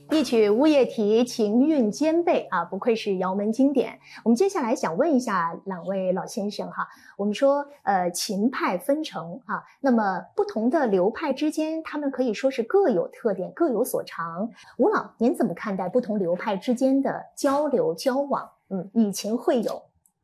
一曲呜咽啼，情韵兼备啊，不愧是窑门经典。我们接下来想问一下两位老先生哈，我们说秦派纷呈啊，那么不同的流派之间，他们可以说是各有特点，各有所长。吴老，您怎么看待不同流派之间的交流交往？以情会友。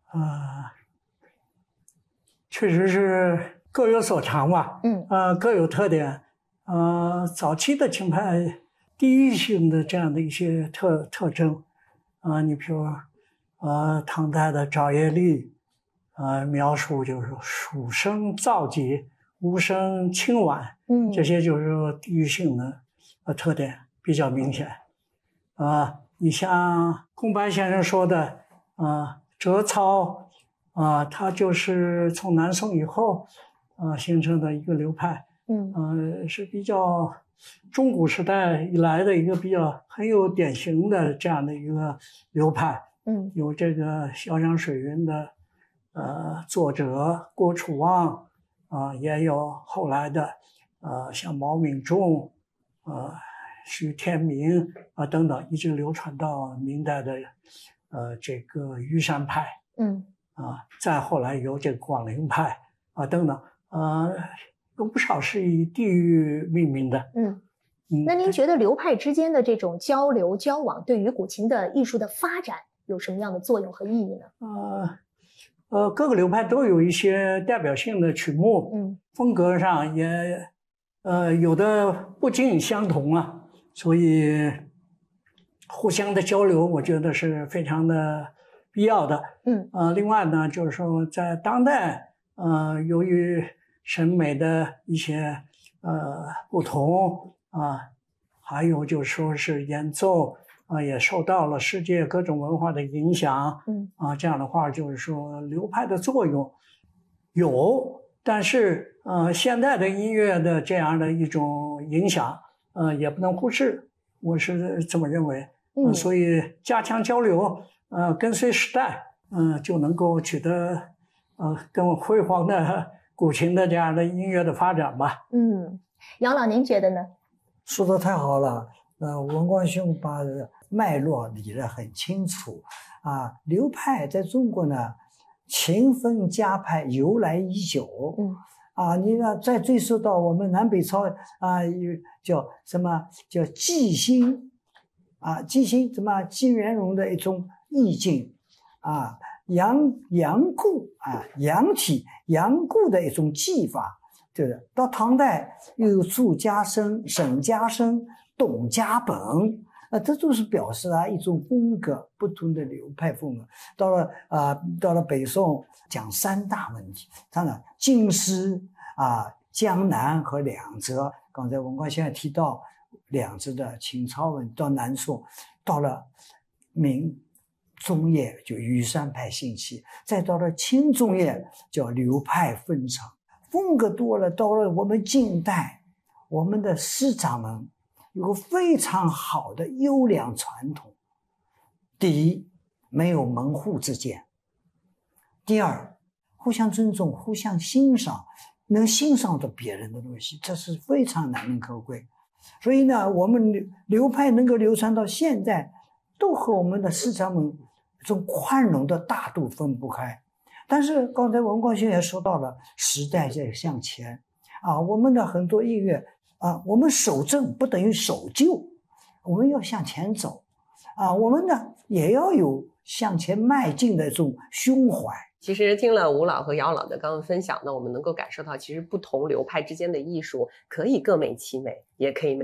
确实是各有所长吧。各有特点。早期的秦派地域性的这样的一些特征，你比如唐代的赵业立，描述就是蜀声燥急，吴声清婉，这些就是地域性的特点比较明显。你像宫白先生说的，折操，它就是从南宋以后形成的一个流派，是比较中古时代以来的一个比较很有典型的这样的一个流派。有这个潇湘水云的作者郭楚望，也有后来的像毛秉仲，徐天明等等，一直流传到明代的这个虞山派，再后来有这个广陵派等等，有不少是以地域命名的。 那您觉得流派之间的这种交流交往，对于古琴的艺术的发展有什么样的作用和意义呢？ 各个流派都有一些代表性的曲目，风格上也有的不尽相同啊，所以互相的交流，我觉得是非常的必要的。另外呢，就是说在当代，由于审美的一些不同还有就是说是演奏也受到了世界各种文化的影响，这样的话就是说流派的作用有，但是现代的音乐的这样的一种影响也不能忽视，我是这么认为。所以加强交流，跟随时代，就能够取得更辉煌的古琴的这样的音乐的发展吧。 杨老，您觉得呢？ 说的太好了，文光兄把脉络理得很清楚流派在中国呢，秦分家派由来已久。你呢再追溯到我们南北朝叫什么叫纪兴什么纪元荣的一种意境杨固杨体杨固的一种技法。对的，到唐代又有祝家生、沈家生、董家本，这都是表示一种风格，不同的流派风格。到了北宋，讲三大问题，当然京师江南和两浙。刚才文光先生提到两浙的秦朝文，到南宋，到了明中叶就虞山派兴起，再到了清中叶叫流派纷呈。风格多了，到了我们近代，我们的师长们有个非常好的优良传统。第一，没有门户之见；第二，互相尊重，互相欣赏，能欣赏到别人的东西，这是非常难能可贵。所以呢，我们流派能够流传到现在，都和我们的师长们这种宽容的大度分不开。但是刚才文光兄也说到了，时代在向前我们的很多音乐我们守正不等于守旧，我们要向前走我们呢也要有向前迈进的这种胸怀。 其实听了吴老和姚老的刚刚分享呢，我们能够感受到，其实不同流派之间的艺术可以各美其美，也可以